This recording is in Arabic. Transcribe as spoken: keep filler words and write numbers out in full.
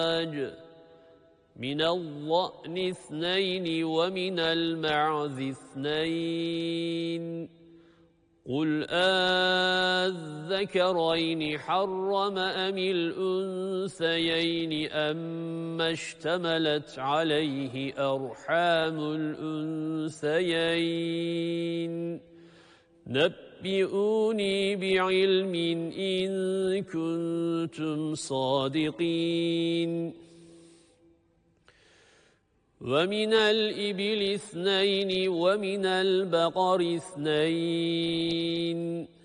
من الضأن اثنين ومن المعز اثنين قل آذكرين حرم أم الأنثيين أما اشتملت عليه أرحام الأنثيين نبئوني بعلم إن كنتم صادقين ومن الإبل اثنين ومن البقر اثنين